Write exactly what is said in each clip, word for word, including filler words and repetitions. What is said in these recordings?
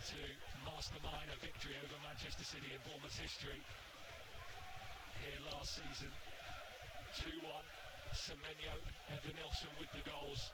to mastermind a victory over Manchester City in Bournemouth's history. Here last season, two one, Semenyo and Evanilson with the goals.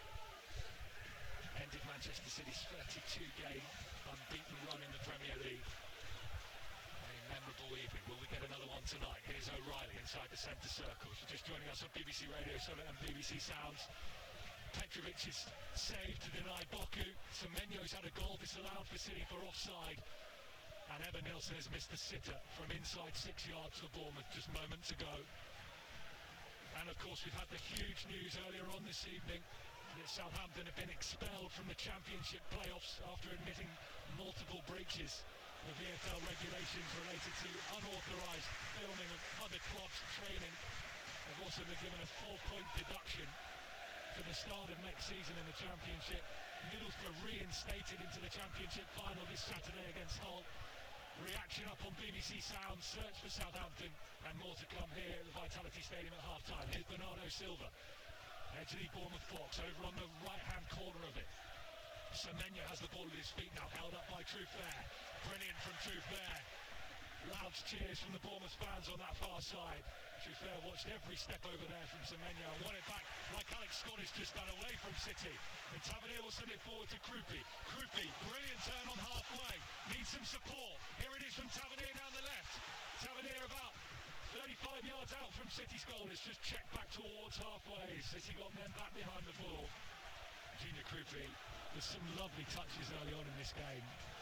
Ended Manchester City's thirty-two game unbeaten run in the Premier League. A memorable evening. Will we get another one tonight? Here's O'Reilly inside the centre circle. She's just joining us on B B C Radio Solid and B B C Sounds. Petrovic's save to deny Boku. Semenyo's had a goal disallowed for City for offside. And Evanilson has missed the sitter from inside six yards for Bournemouth just moments ago. And of course we've had the huge news earlier on this evening that Southampton have been expelled from the Championship playoffs after admitting multiple breaches of V F L regulations related to unauthorised filming of other clubs' training. They've also been given a four-point deduction for the start of next season in the Championship. Middlesbrough reinstated into the Championship final this Saturday against Hull. Reaction up on B B C Sound, search for Southampton, and more to come here at the Vitality Stadium at half-time. Here's Bernardo Silva, edge of the Bournemouth box, over on the right-hand corner of it. Semenyo has the ball at his feet now, held up by Truffert. Brilliant from Truffert. Loud cheers from the Bournemouth fans on that far side. Truffert watched every step over there from Semenyo and won it back like Alex Scott has just done away from City. And Tavernier will send it forward to Krupi. Krupi, brilliant turn on halfway. Needs some support. Here it is from Tavernier down the left. Tavernier about thirty-five yards out from City's goal. It's just checked back towards halfway. City got men back behind the ball. Junior Krupi with some lovely touches early on in this game.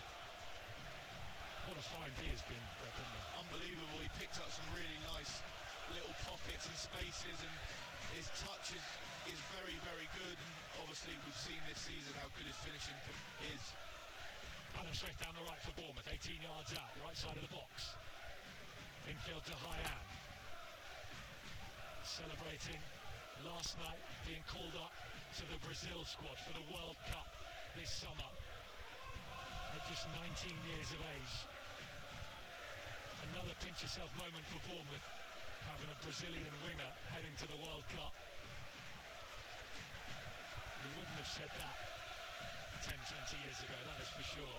What a find he has been. Unbelievable. He picked up some really nice little pockets and spaces, and his touch is, is very, very good. And obviously we've seen this season how good his finishing is. Adam Smith down the right for Bournemouth, eighteen yards out, right side of the box. Infield to Hyan. Celebrating last night being called up to the Brazil squad for the World Cup this summer. At just nineteen years of age. Another pinch yourself moment for Bournemouth, having a Brazilian winger heading to the World Cup. You wouldn't have said that ten, twenty years ago, that is for sure.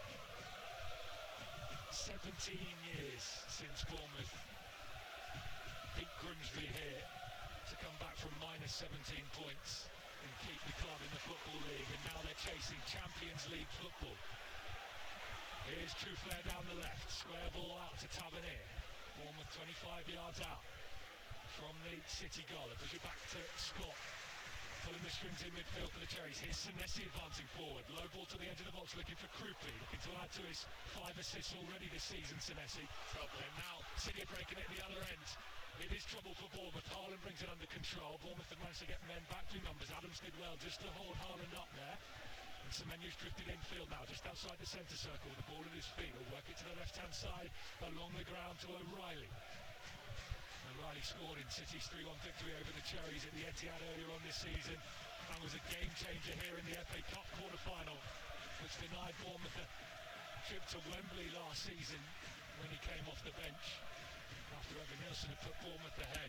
seventeen years since Bournemouth beat Grimsby here to come back from minus seventeen points and keep the club in the Football League, and now they're chasing Champions League football. Here's Truffert down the left, square ball out to Tavernier. Bournemouth twenty-five yards out from the City goal. They push it back to Scott, pulling the strings in midfield for the Cherries. Here's Senesi advancing forward. Low ball to the edge of the box, looking for Krupi, looking to add to his five assists already this season, Senesi. Trouble. And now City are breaking it at the other end. It is trouble for Bournemouth. Haaland brings it under control. Bournemouth have managed to get men back through numbers. Adams did well just to hold Haaland up there. And Semenyo's drifted infield now, just outside the centre circle with the ball at his feet. He'll work it to the left-hand side, along the ground to O'Reilly. O'Reilly scored in City's three one victory over the Cherries at the Etihad earlier on this season, and was a game-changer here in the F A Cup quarter-final, which denied Bournemouth a trip to Wembley last season when he came off the bench after Evanilson had put Bournemouth ahead.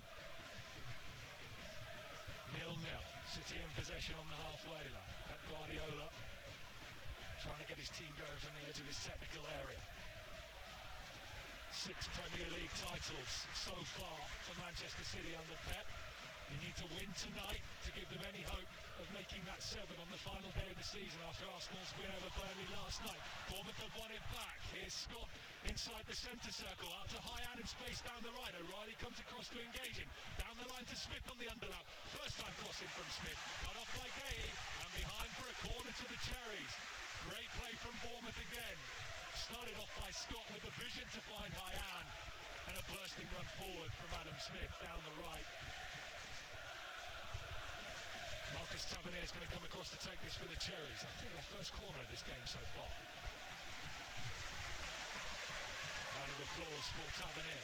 nil nil. City in possession on the halfway line. Pep Guardiola trying to get his team going from the edge of his technical area. Six Premier League titles so far for Manchester City under Pep. You need to win tonight to give them any hope of making that seven on the final day of the season after Arsenal's win over Burnley last night. Bournemouth have won it back. Here's Scott inside the centre circle, out to Hyan in space down the right. O'Reilly comes across to engage him. Down the line to Smith on the underlap. First time crossing from Smith. Cut off by Gay, and behind for a corner to the Cherries. Great play from Bournemouth again. Started off by Scott with the vision to find Hyan, and a bursting run forward from Adam Smith down the right. Marcus Tavernier is going to come across to take this for the Cherries. I think their first corner of this game so far. Round of applause for Tavernier.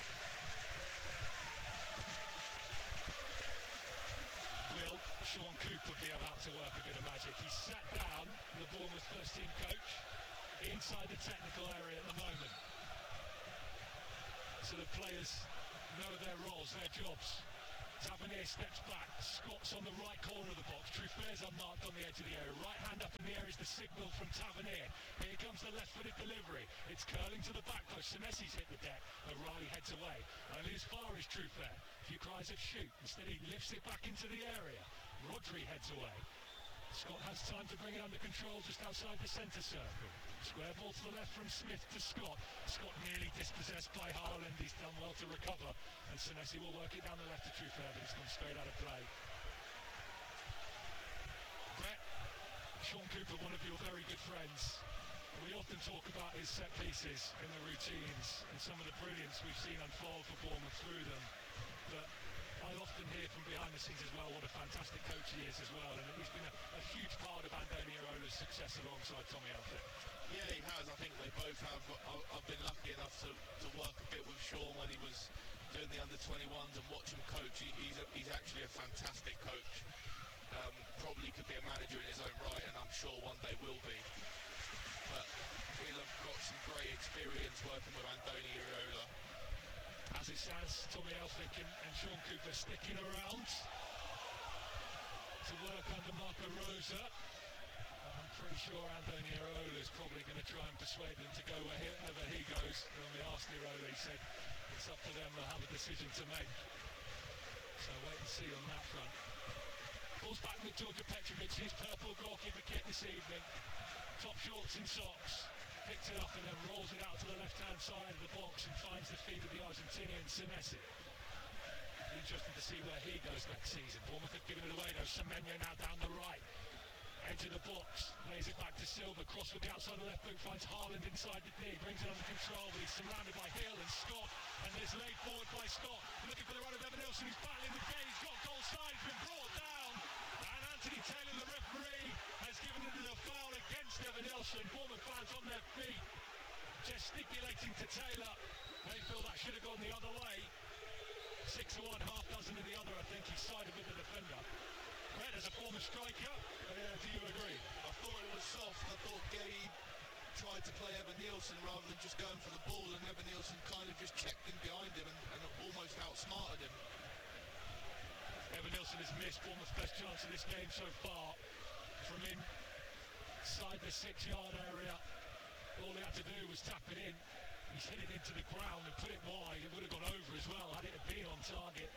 Will Sean Cooper be about to work a bit of magic? He sat down, the Bournemouth first team coach, inside the technical area at the moment. So the players know their roles, their jobs. Tavernier steps back. Scott's on the right corner of the box. Truffaire's unmarked on the edge of the area. Right hand up in the air is the signal from Tavernier. Here comes the left-footed delivery. It's curling to the back post. Senesi's hit the deck. O'Reilly heads away. Only as far as Truffaire. A few cries of shoot. Instead he lifts it back into the area. Rodri heads away. Scott has time to bring it under control just outside the centre circle. Square ball to the left from Smith to Scott. Scott nearly dispossessed by Haaland. He's done well to recover. And Senesi will work it down the left to Truffaire, but it's gone straight out of play. Brett, Sean Cooper, one of your very good friends. We often talk about his set pieces in the routines and some of the brilliance we've seen unfold for Bournemouth through them. But I often hear from behind the scenes as well what a fantastic coach he is as well, and he's been a, a huge part of Andoni Irola's success alongside Tommy Elphick. Yeah, he has. I think they both have. I- I've been lucky enough to, to work a bit with Sean when he was doing the under twenty-ones and watch him coach. He, he's, a, he's actually a fantastic coach. Um, probably could be a manager in his own right, and I'm sure one day will be. But he'll have got some great experience working with Andoni Iraola. As it stands, Tommy Elphick and, and Sean Cooper sticking around to work under Marco Rosa. I'm pretty sure Andoni Iraola is probably going to try and persuade them to go wherever he goes. When we asked Iraola, he said it's up to them, they'll have a decision to make. So wait and see on that front. Ball's back with Georgia Petrovic, his purple goalkeeper kit this evening. Top shorts and socks. Picks it up and then rolls it out to the left-hand side of the box and finds the feet of the Argentinian Senesi. Interesting to see where he goes next season. Bournemouth have given it away though. Semenyo now down the right. Edge of the box, lays it back to Silva. Cross with the outside of the left boot, finds Haaland inside the D. Brings it under control, but he's surrounded by Hill and Scott. And it's laid forward by Scott. Looking for the run of Evanilson, who's battling the gate. He's got goal side, he's been brought down. And Anthony Taylor, the referee, has given it a foul against Evanilson. Bournemouth fans on their feet, gesticulating to Taylor. They feel that should have gone the other way. Six to one, half dozen to the other. I think he sided with the defender. Brett, as a former striker, uh, do you agree? I thought it was soft. I thought Gay tried to play Evanilson rather than just going for the ball, and Evanilson kind of just checked in behind him and, and almost outsmarted him. Evanilson has missed Bournemouth's best chance of this game so far. From inside the six-yard area, all he had to do was tap it in. He's hit it into the ground and put it wide. It would have gone over as well had it been on target.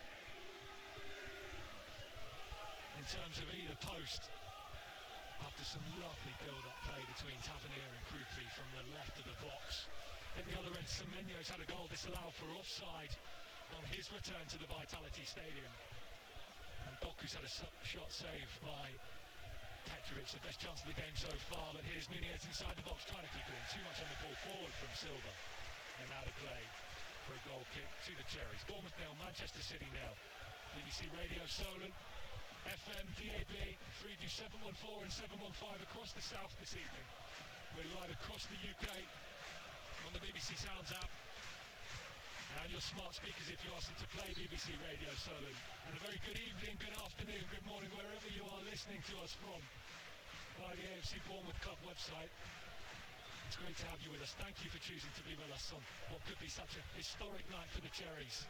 In terms of either post, after some lovely build-up play between Tavernier and Krupi from the left of the box. At the other end, Semenyo's had a goal disallowed for offside on his return to the Vitality Stadium. And Doku's had a su- shot saved by Petrovic, the best chance of the game so far. But here's Nunez inside the box, trying to keep it in. Too much on the ball forward from Silva. And out of play for a goal kick to the Cherries. Bournemouth nil, Manchester City nil. B B C Radio Solent, F M, D A B, three G seven one four and seven one five across the south this evening. We're live across the U K on the B B C Sounds app and your smart speakers if you ask them to play B B C Radio Solent. And a very good evening, good afternoon, good morning wherever you are listening to us from by the A F C Bournemouth Club website. It's great to have you with us. Thank you for choosing to be with us on what could be such a historic night for the Cherries.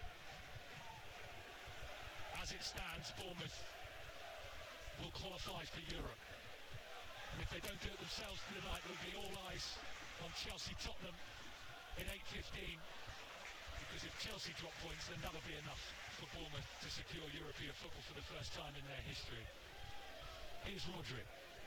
As it stands, Bournemouth will qualify for Europe. And if they don't do it themselves tonight, there'll be all eyes on Chelsea-Tottenham in eight fifteen. Because if Chelsea drop points, then that'll be enough for Bournemouth to secure European football for the first time in their history. Here's Rodri.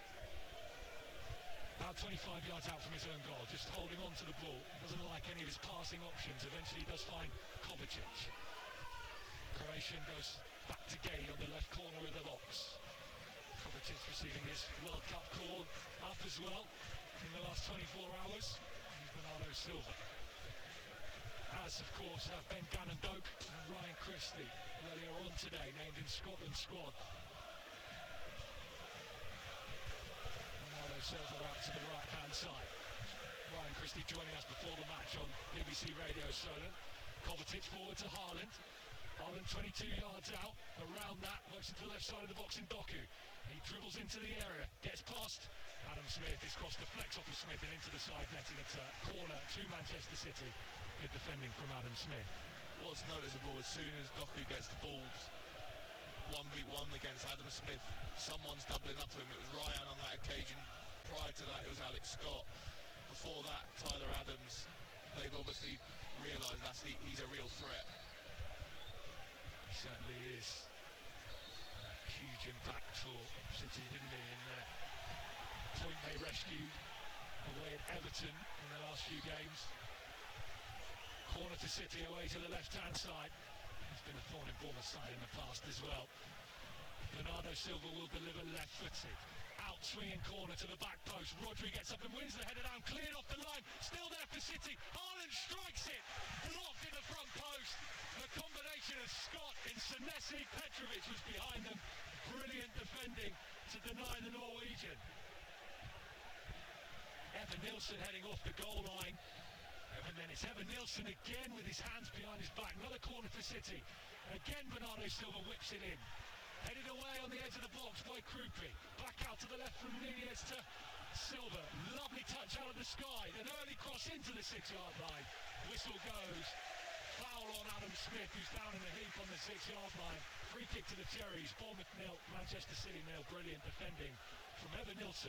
About twenty-five yards out from his own goal, just holding on to the ball. Doesn't like any of his passing options. Eventually he does find Kovacic. Croatian goes back to Gay on the left corner of the box. Kovacic receiving his World Cup call up as well in the last twenty-four hours. He's Bernardo Silva. As, of course, have Ben Gannon Doak and Ryan Christie earlier on today, named in Scotland's squad. Bernardo Silva out to the right-hand side. Ryan Christie joining us before the match on B B C Radio Solent. Kovacic forward to Haaland. Haaland twenty-two yards out, around that, works into the left side of the box in Doku. He dribbles into the area, gets past Adam Smith. His cross deflects off of Smith and into the side netting. It's a corner to Manchester City. Good defending from Adam Smith. What's noticeable, as soon as Doku gets the ball one v one against Adam Smith. Someone's doubling up to him. It was Ryan on that occasion. Prior to that, it was Alex Scott. Before that, Tyler Adams. They've obviously realised that he, he's a real threat. He certainly is. Huge impact for City, didn't he, in that point they rescued away at Everton in the last few games. Corner to City away to the left-hand side. He's been a thorn in Bournemouth side in the past as well. Bernardo Silva will deliver left-footed. Out swinging corner to the back post. Rodri gets up and wins the header down, cleared off the line. Still there for City. Haaland strikes it. Blocked in the front post. The combination of Scott and Senesi, Petrovic was behind them. Brilliant defending to deny the Norwegian. Evan Nilsson heading off the goal line. And then it's Evan Nilsson again with his hands behind his back. Another corner for City. Again Bernardo Silva whips it in. Headed away on the edge of the box by Krupi. Back out to the left from Nunez to Silva. Lovely touch out of the sky. An early cross into the six-yard line. Whistle goes. Foul on Adam Smith, who's down in a heap on the six-yard line. Free kick to the Cherries. Bournemouth nil, Manchester City nil. Brilliant defending from Evan Nilsson.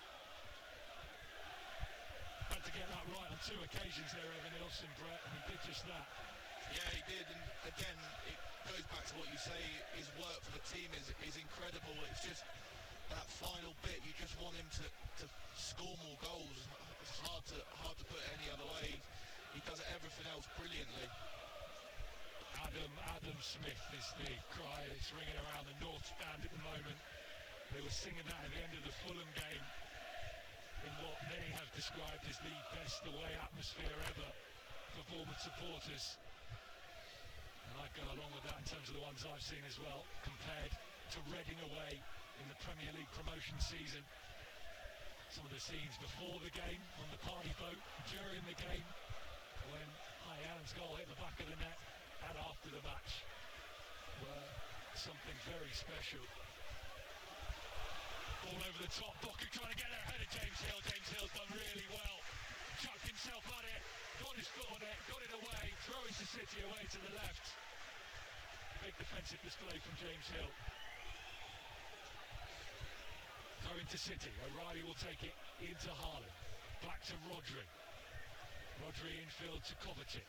Had to get that right on two occasions there, Evan Nilsson, Brett, and he did just that. Yeah, he did, and again, it goes back to what you say, his work for the team is is incredible. It's just that final bit, you just want him to, to score more goals. It's hard to hard to put it any other way. He does everything else brilliantly. Adam Adam Smith is the cry that's ringing around the North Stand at the moment. They were singing that at the end of the Fulham game in what many have described as the best away atmosphere ever for Bournemouth supporters. And I'd go along with that in terms of the ones I've seen as well, compared to Reading away in the Premier League promotion season. Some of the scenes before the game, on the party boat, during the game, when Hyan's goal hit the back of the net, and after the match, were something very special. All over the top, Boku trying to get there ahead of James Hill. James Hill's done really well. Chucked himself at it, got his foot on it, got it away, throwing to City away to the left. Big defensive display from James Hill. Throwing to City, O'Reilly will take it into Haaland. Back to Rodri. Rodri infield to Kovacic.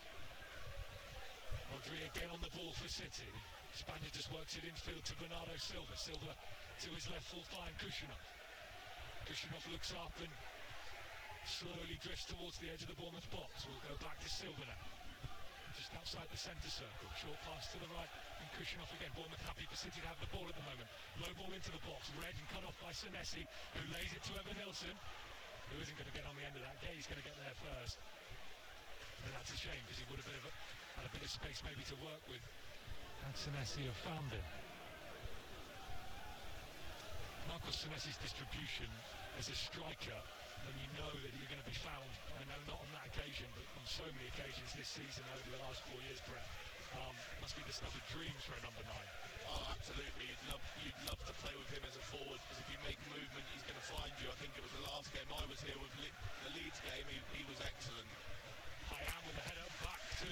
Rodri again on the ball for City. Spaniard just works it infield to Bernardo Silva. Silva to his left full find Kushinov. Kushinov looks up and slowly drifts towards the edge of the Bournemouth box. We'll go back to Silva now. Just outside the centre circle. Short pass to the right and Kushinov again. Bournemouth happy for City to have the ball at the moment. Low ball into the box. Read and cut off by Senesi, who lays it to Evan Nilsson, who isn't going to get on the end of that. Gay's going to get there first. And that's a shame because he would have been a bit, had a bit of space maybe to work with. And Senesi have found him. Marcos Senesi's distribution as a striker, when you know that you're going to be found, I know not on that occasion, but on so many occasions this season over the last four years, Brett, um, must be the stuff of dreams for a number nine. Oh, absolutely. You'd love, you'd love to play with him as a forward, because if you make movement, he's going to find you. I think it was the last game I was here with Le- the Leeds game, he, he was excellent. Hyan with the header back to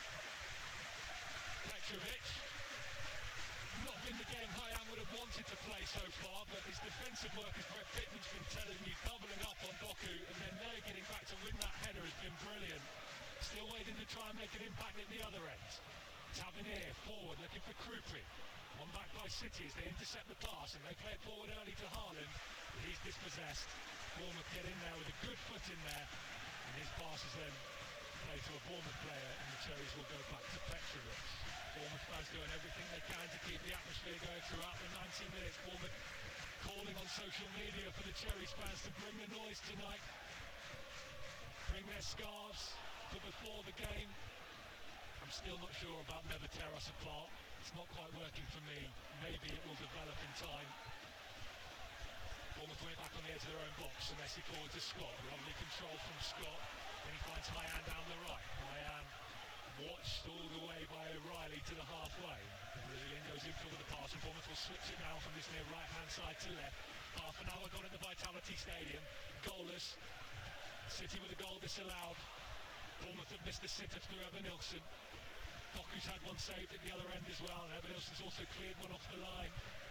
Petrovic. Not been the game Hyan would have wanted to play so far, but his defensive work, as Brett Pittman's been telling you, doubling up on Doku, and then there getting back to win that header has been brilliant. Still waiting to try and make an impact at the other end. Tavernier forward, looking for Krupi. One back by City as they intercept the pass, and they play it forward early to Haaland. He's dispossessed. Bournemouth get in there with a good foot in there, and his pass is then played to a Bournemouth player, and the Cherries will go back to Petrovic. Bournemouth fans doing everything they can to keep the atmosphere going throughout the ninety minutes. Bournemouth calling on social media for the Cherries fans to bring the noise tonight. Bring their scarves for before the game. I'm still not sure about Never Tear Us Apart. It's not quite working for me. Maybe it will develop in time. Bournemouth went back on the edge of their own box, and Messi forward to Scott. Lovely control from Scott. Then he finds Hyan down the right. Hyan watched all the way by O'Reilly to the halfway. The Brazilian goes in for the pass, and Bournemouth will switch it now from this near right-hand side to left. Half an hour gone at the Vitality Stadium. Goalless. City with a goal disallowed. Bournemouth have missed the sitter through Evan Nilsson. Doku's had one saved at the other end as well, and Evanilson's also cleared one off the line.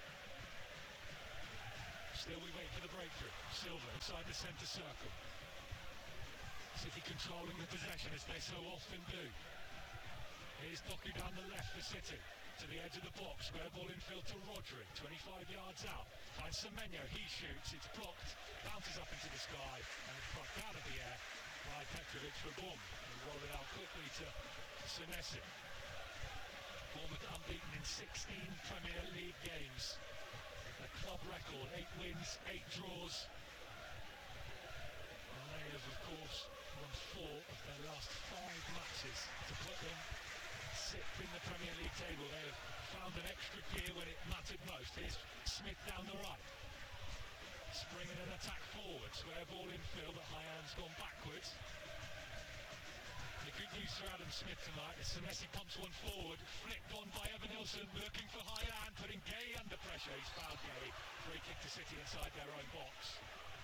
Still we wait for the breakthrough. Silva inside the centre circle. City controlling the possession as they so often do. Here's Doku down the left for City. To the edge of the box, square ball infield to Rodri, twenty-five yards out. Finds Semenyo, he shoots, it's blocked, bounces up into the sky, and it's plucked out of the air by Petrovic for Bournemouth. And roll it out quickly to Senesi. Bournemouth unbeaten in sixteen Premier League games. A club record, eight wins, eight draws. And they have, of course, won four of their last five matches to put them sixth in the Premier League table. They have found an extra gear when it mattered most. Here's Smith down the right. Springing an attack forward. Square ball infield, but Hyan's gone backwards. The good news for Adam Smith tonight is Senesi pumps one forward, flicked on by Evanilson, looking for Hyan, putting Gay under pressure. He's fouled Gay. Free kick to City inside their own box.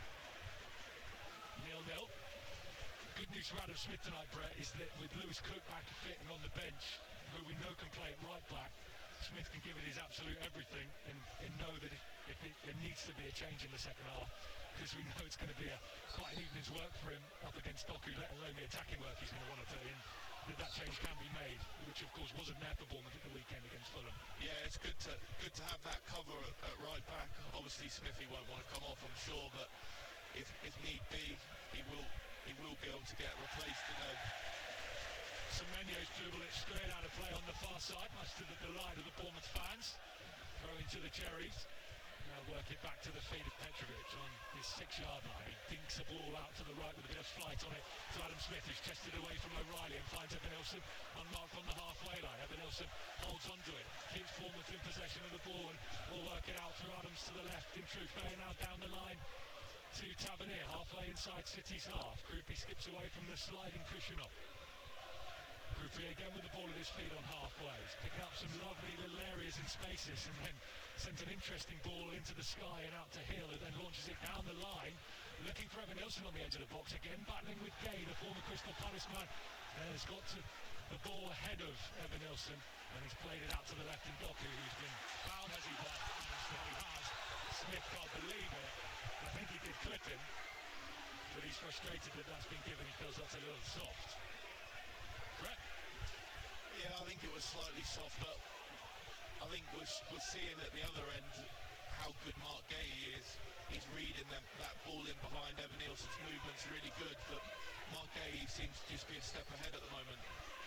nil nil. Good news for Adam Smith tonight, Brett, is that with Lewis Cook back fit and on the bench, who we know can play at right back, Smith can give it his absolute everything and, and know that if, if it, it needs to be a change in the second half, because we know it's going to be a, quite an evening's work for him up against Doku, let alone the attacking work he's going to want to put in, that that change can be made, which of course wasn't there for Bournemouth at the weekend against Fulham. Yeah, it's good to good to have that cover at, at right back. Obviously Smithy won't want to come off, I'm sure, but if, if need be, he will he will be able to get replaced today. Semenyo's dribble it straight out of play on the far side, much to the delight of the Bournemouth fans. Throw into the Cherries. Now work it back to the feet of Petrovic on his six-yard line. He dinks a ball out to the right with a bit of flight on it to Adam Smith, who's chested away from O'Reilly and finds Evanilson unmarked on the halfway line. Evanilson holds onto it, keeps Bournemouth in possession of the ball, and will work it out through Adams to the left. In truth, going now down the line to Tavernier, halfway inside City's half. Krupi skips away from the sliding Kushunov. Krupi again with the ball at his feet on halfways, picking up some lovely little areas and spaces, and then sends an interesting ball into the sky and out to Hill, who then launches it down the line, looking for Evanilson on the edge of the box again, battling with Gay, the former Crystal Palace man. And has got to the ball ahead of Evanilson, and he's played it out to the left in Doku, who's been fouled as he was. He has. Smith can't believe it. I think he did clip him, but he's frustrated that that's been given. He feels that's a little soft. Brett? Yeah, I think it was slightly soft, but I think we're, we're seeing at the other end how good Mark Gay is. He's reading them, that ball in behind. Evanilson's movement's really good, but Mark Gay seems to just be a step ahead at the moment.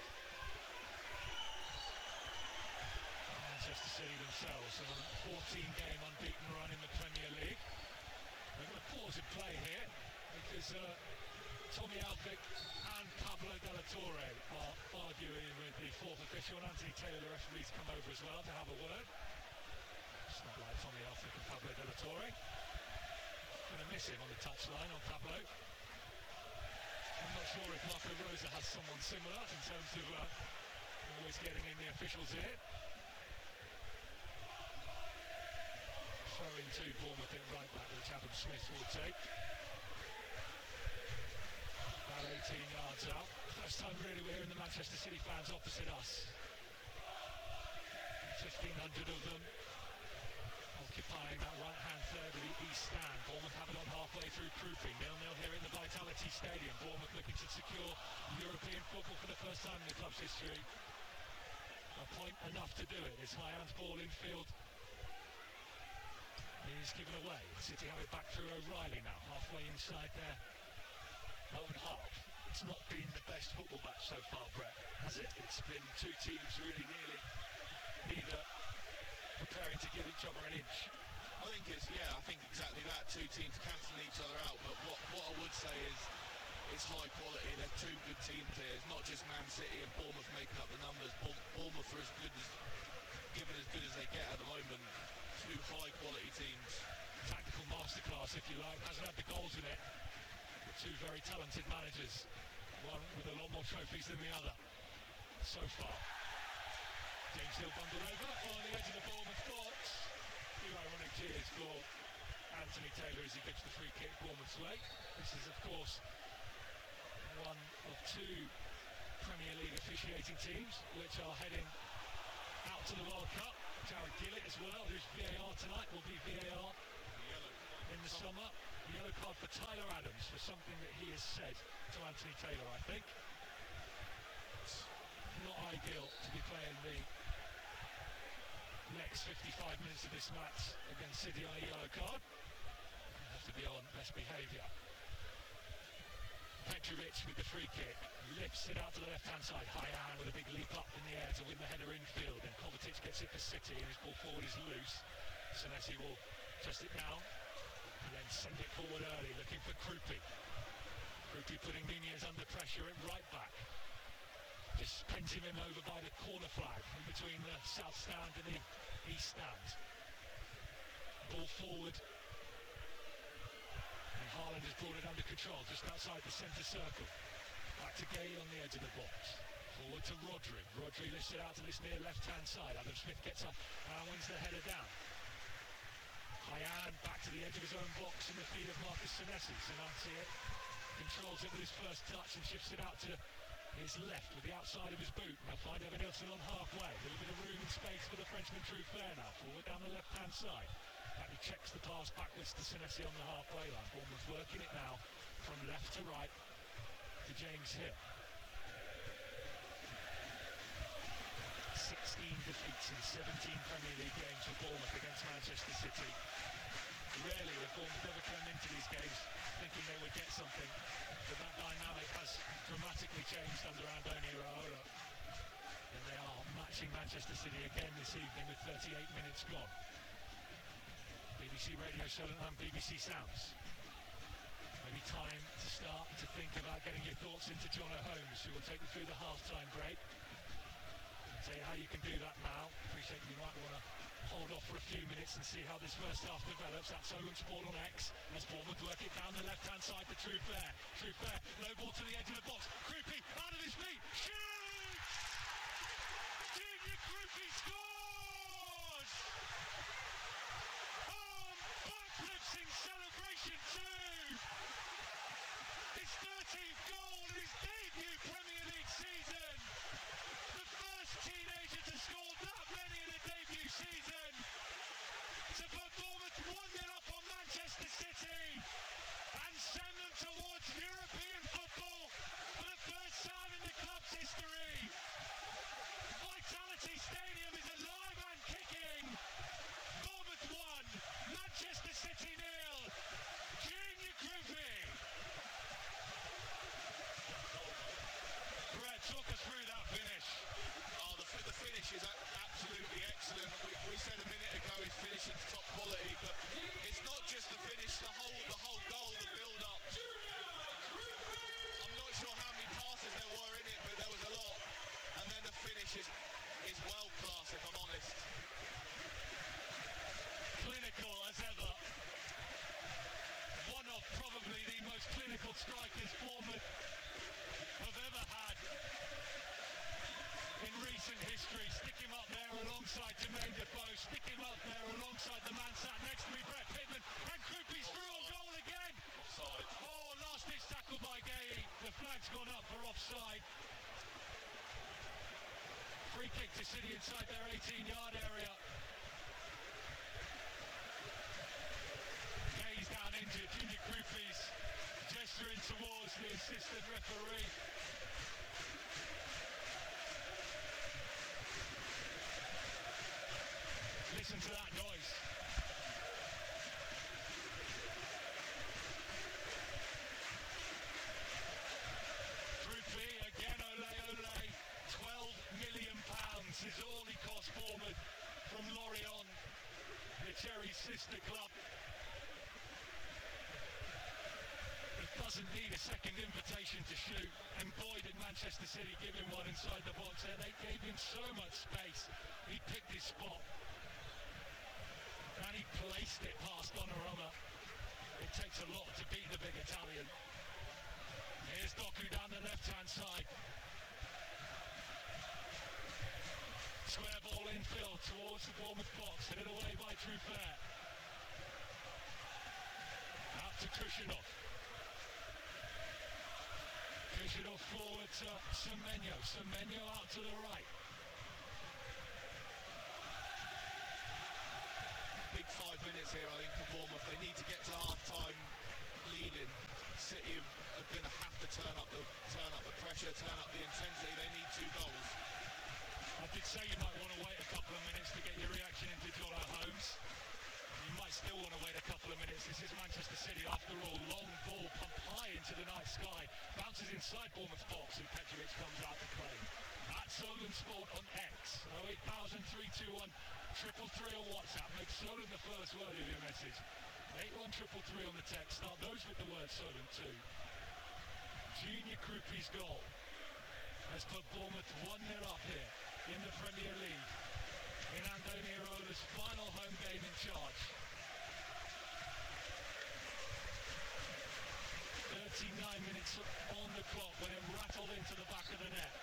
Manchester City themselves on a fourteen game unbeaten run in the Premier League. They're going to pause and play here because uh, Tommy Alpic and Pablo Della Torre are arguing with the fourth official, and Anthony Taylor, the referee's come over as well to have a word. It's not like Tommy Alpic and Pablo Della Torre. Going to miss him on the touchline on Pablo. I'm not sure if Marco Rosa has someone similar in terms of uh, always getting in the officials' ear. Throwing to Bournemouth at right back, which Adam Smith will take. About eighteen yards out. First time really we're hearing the Manchester City fans opposite us. fifteen hundred of them occupying that right-hand third of the east stand. Bournemouth have it on halfway through Krupi. nil nil here in the Vitality Stadium. Bournemouth looking to secure European football for the first time in the club's history. A point enough to do it. It's Hyan's ball infield. He's given away. City have it back through O'Reilly now, halfway inside their own half. It's not been the best football match so far, Brett, has it? It's been two teams really nearly either preparing to give each other an inch. I think it's, yeah, I think exactly that. Two teams cancelling each other out, but what, what I would say is it's high quality. They're two good teams here. It's not just Man City and Bournemouth making up the numbers. Bournemouth are as good as, given as good as they get at the moment. Two high quality teams. Tactical masterclass, if you like. Hasn't had the goals in it. But two very talented managers. One with a lot more trophies than the other so far. James Hill bundled over on the edge of the Bournemouth box. Two ironic cheers for Anthony Taylor as he gives the free kick Bournemouth's way. This is, of course, one of two Premier League officiating teams, which are heading out to the World Cup. Jared Gillett as well, who's V A R tonight, will be V A R in the summer. Yellow card for Tyler Adams for something that he has said to Anthony Taylor, I think. Not ideal to be playing the next fifty-five minutes of this match against City on a yellow card. You have to be on best behaviour. Petrovic with the free kick, lifts it out to the left-hand side. Hayan with a big leap up in the air to win the header infield, and Kovacic gets it for City, and his ball forward is loose. Senesi will just it down and then send it forward early, looking for Krupi. Krupi putting Nunez under pressure at right back. Just pinching him over by the corner flag in between the south stand and the east stand. Ball forward. And Haaland has brought it under control just outside the centre circle. Back to Gay on the edge of the box. Forward to Rodri. Rodri lifts it out to this near left-hand side. Adam Smith gets up and wins the header down. Hayan back to the edge of his own box in the feet of Marcus Senesi. Senesi controls it with his first touch and shifts it out to his left with the outside of his boot. Now find Evan Nilsson on halfway. A little bit of room and space for the Frenchman Truffert now. Forward down the left-hand side. And he checks the pass backwards to Senesi on the halfway line. Bournemouth working it now from left to right to James Hill. sixteen defeats in seventeen Premier League games for Bournemouth against Manchester City. Rarely have Bournemouth ever come into these games thinking they would get something, but that dynamic has dramatically changed under Andoni Iraola, and they are matching Manchester City again this evening with thirty-eight minutes gone. B B C Radio Solent and B B C Sounds. Maybe time to start to think about getting your thoughts into Jono Holmes, who will take you through the half-time break. Tell you how you can do that now. Appreciate you might want to hold off for a few minutes and see how this first half develops. That's Solent Sport on X. As Bournemouth work it down the left-hand side to Truffert. Truffert, low ball to the edge of the box. Krupi out of his feet. Shoots! Junior Krupi scores! Oh, backflips in celebration too! His thirteenth goal in his debut Premier League season! The first teenager to score that many in a debut season, to put Bournemouth one nil up on Manchester City and send them towards European football for the first time in the club's history. Vitality Stadium is alive and kicking. Bournemouth one, Manchester City nil. Junior Krupi. Brett, talk us through that finish. Oh, the, the finish is a- absolutely excellent. We, we said a minute ago his finishing's top quality, but it's not just the finish, the whole the whole goal, the build-up. I'm not sure how many passes there were in it, but there was a lot. And then the finish is, is world-class, if I'm honest. Clinical as ever. One of probably the most clinical strikers Bournemouth have ever had in recent history. Stick him up there alongside Jermaine Defoe. Stick him up there alongside the man sat next to me, Brett Pitman. And Krupi's through on goal again. Offside. Oh, last ditch tackle by Gay. The flag's gone up for offside. Free kick to City inside their eighteen-yard area. Gay's down injured. Junior Krupi's gesturing towards the assistant referee. Listen to that noise. Krupi again, ole ole. twelve million pounds is all he cost Bournemouth from Lorient, the Cherry's sister club. He doesn't need a second invitation to shoot, and boy did Manchester City give him one inside the box there. They gave him so much space. He picked his spot. And he placed it past Donnarumma. It takes a lot to beat the big Italian. Here's Doku down the left-hand side. Square ball infield towards the Bournemouth box. Hit it away by Truffert. Out to Kushinov. Push it off forward to Semenyo. Semenyo out to the right. Big five minutes here, I think, for Bournemouth. They need to get to half-time leading. City are going to have to turn up the turn up the pressure, turn up the intensity. They need two goals. I did say you might want to wait a couple of minutes to get your reaction into John Holmes. You might still want to wait a couple of minutes. This is Manchester City after all. Long ball pumped high into the night sky. Bounces inside Bournemouth's box and Petrovic comes out to play. At Solon Sport on X. oh eight thousand three two one triple three on WhatsApp. Make Solon the first word of your message. eight one triple three on the text. Start those with the word Solon too. Junior Krupi's goal has put Bournemouth one nil up here in the Premier League. In Andoni Irola's final home game in charge. thirty-nine minutes on the clock when it rattled into the back of the net.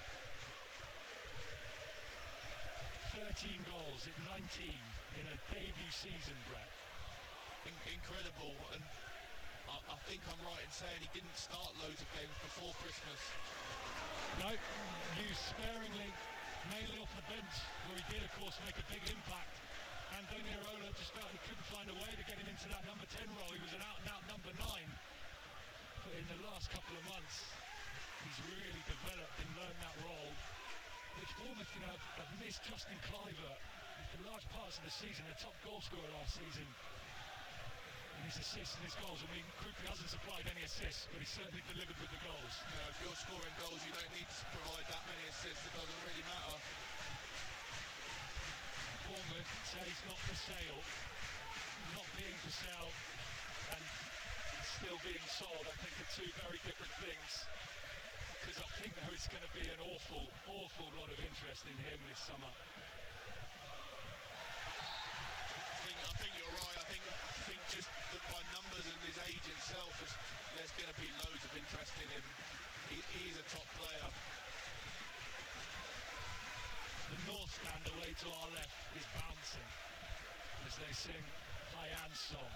thirteen goals in nineteen in a debut season, Brett. In- incredible, and I, I think I'm right in saying he didn't start loads of games before Christmas. No, used sparingly, mainly off the bench, where he did, of course, make a big impact. Andoni Irola just felt he couldn't find a way to get him into that number ten role. He was an out-and-out number nine. But in the last couple of months, he's really developed and learned that role, which Bournemouth, you know, have missed Justin Kluivert for large parts of the season, the top goal scorer last season. And his assists and his goals. I mean, Krupi hasn't supplied any assists, but he certainly delivered with the goals. You know, if you're scoring goals, you don't need to provide that many assists. It doesn't really matter. Bournemouth say he's not for sale, not being for sale, and still being sold. I think are two very different things. Because I think there is going to be an awful, awful lot of interest in him this summer. I think, I think you're right. I think, I think just the, by numbers and his age itself, is, there's going to be loads of interest in him. He, he's a top player. The North Stand away to our left is bouncing as they sing Hyan's song.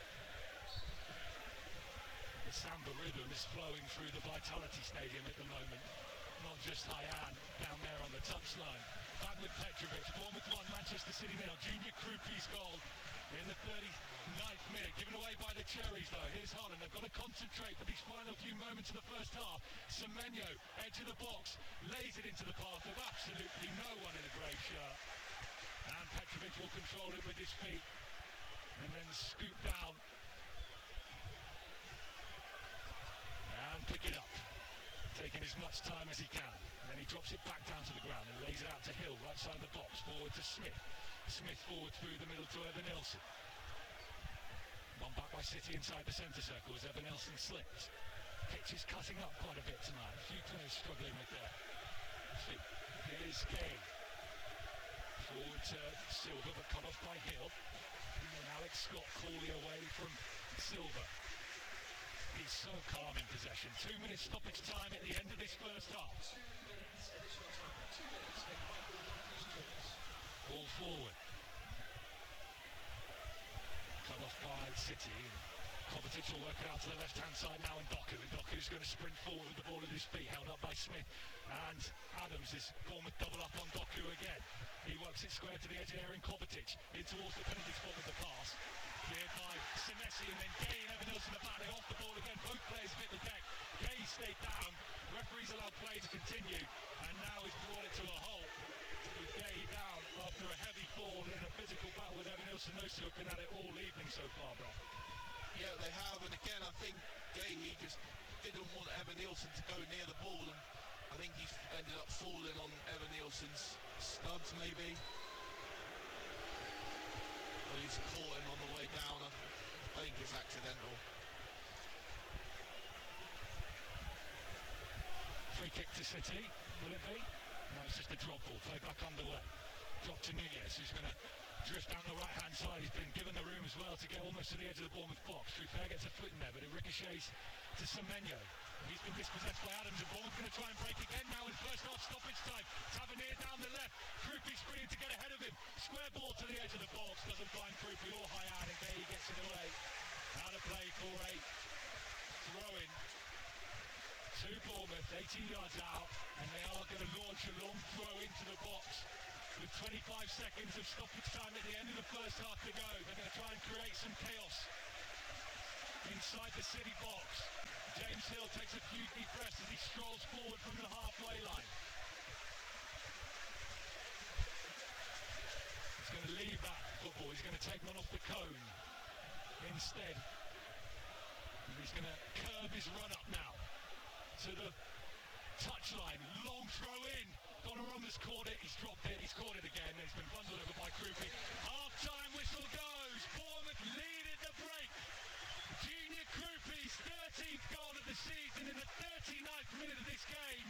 The samba rhythm is flowing through the Vitality Stadium at the moment. Not just Hyan down there on the touchline. Back with Petrovic. Bournemouth one, Manchester City nil. Junior Krupi's goal in the thirty-ninth minute. Given away by the Cherries though. Here's Holland. They've got to concentrate for these final few moments of the first half. Semenyo, edge of the box, lays it into the path of absolutely no one in a grey shirt. And Petrovic will control it with his feet. And then scoop down. And pick it up. Taking as much time as he can. And then he drops it back down to the ground and lays it out to Hill, right side of the box, forward to Smith. Smith forward through the middle to Evanilson. One back by City inside the centre circle as Evanilson slips. Pitch is cutting up quite a bit tonight. A few players struggling with their feet. Here's Kane. Forward to Silva, but cut off by Hill. And Alex Scott calling away from Silva. He's so calm in possession. Two minutes stoppage time at the end of this first half. Ball forward. Cut off by City. Kovacic will work it out to the left-hand side now, and Doku. And Doku's going to sprint forward with the ball at his feet, held up by Smith. And Adams is Bournemouth double up on Doku again. He works it square to the edge here in Kovacic. In towards the penalty spot with the pass. Cleared by Senesi, and then Gay and Evanilson are batting off the ball again. Both players hit the deck. Gay stayed down. Referees allowed play to continue. And now he's brought it to a halt. With Gay down after a heavy fall in a physical battle with Evanilson. Those two have been at it all evening so far, bro. Yeah, they have, and again, I think Gay, he just didn't want Evanilson to go near the ball, and I think he ended up falling on Evanilson's studs, maybe. Or he's caught him on the way down. I think it's accidental. Free kick to City, will it be? No, it's just a drop ball, play back underway. Drop to Nunez, who's going to drift down the right-hand side. He's been given the room as well to get almost to the edge of the Bournemouth box. Trufair gets a foot in there, but it ricochets to Semenyo. He's been dispossessed by Adams, and Bournemouth going to try and break again now in first half stoppage time. Tavernier down the left. Krupi sprinting to get ahead of him. Square ball to the edge of the box. Doesn't find Krupi or Hyan, and there he gets it away. Out of play for a throw-in. to Bournemouth, eighteen yards out, and they are going to launch a long throw into the box with twenty-five seconds of stoppage time at the end of the first half to go. They're going to try and create some chaos inside the City box. James Hill takes a few deep breaths as he strolls forward from the halfway line. He's going to leave that football. He's going to take one off the cone instead. And he's going to curve his run up now to the touchline. Long throw in. Donnarumma's caught it. He's dropped it. He's caught it again. It's been bundled over by Kruppi. Half-time whistle goes. Bournemouth lead at the break. Junior Kruppi's thirteenth goal of the season in the thirty-ninth minute of this game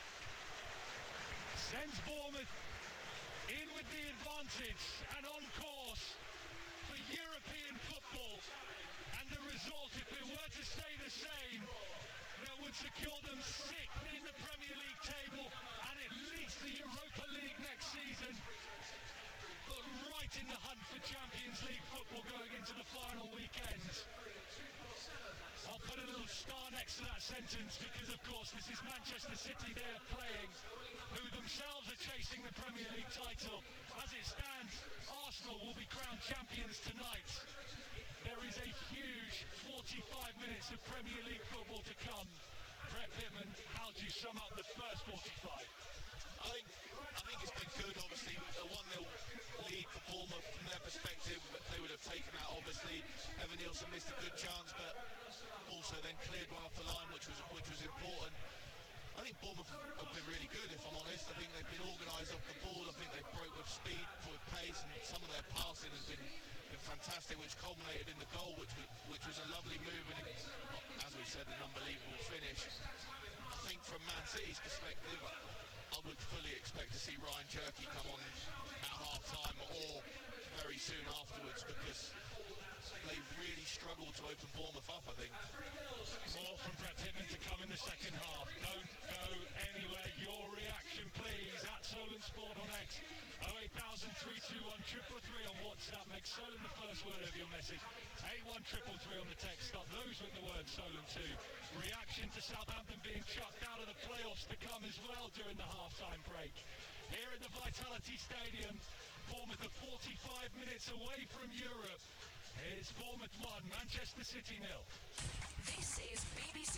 sends Bournemouth in with the advantage and on course for European football. And the result, if it were to stay the same, that would secure them sixth in the Premier League table and at least the Europa League next season. But right in the hunt for Champions League football going into the final weekend. I'll put a little star next to that sentence because, of course, this is Manchester City they are playing, who themselves are chasing the Premier League title. As it stands, Arsenal will be crowned champions tonight. There is a huge forty-five minutes of Premier League football to come. Brett Pitman, how do you sum up the first forty-five? I think I think it's been good, obviously. A one nil lead for Bournemouth from their perspective, but they would have taken that, obviously. Evan Nielsen missed a good chance, but also then cleared one off the line, which was which was important. I think Bournemouth have been really good, if I'm honest. I think they've been organised off the ball. I think they broke with speed, with pace, and some of their passing has been, been fantastic, which culminated in the goal, which was, which was a lovely move, and it, as we said, an unbelievable finish. I think from Man City's perspective, I would fully expect to see Ryan Cherki come on at half-time or very soon afterwards, because they've really struggled to open Bournemouth up, I think. More from Brett Pitman to come in the second half. Don't go anywhere. Your reaction, please, at Solent Sport on X. oh eight thousand, three two one, three three three on WhatsApp. Make Solent the first word of your message. eight one three three three on the text. Stop those with the word Solent too. Reaction to Southampton being chucked out of the playoffs to come as well during the half-time break. Here at the Vitality Stadium, Bournemouth are forty-five minutes away from Europe. It's Bournemouth one, Manchester City nil. This is B B C